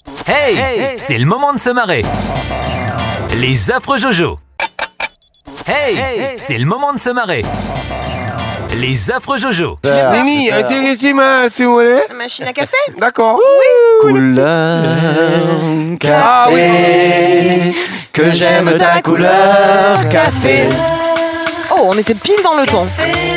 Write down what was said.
Hey, c'est le moment de se marrer. Les affreux Jojo. Hey, c'est le moment de se marrer. Les affreux Jojo. Nini, intéressez-moi, si vous voulez. Machine à café? D'accord. Couleur café, Ah oui. que j'aime ta couleur café. Oh, on était pile dans le ton.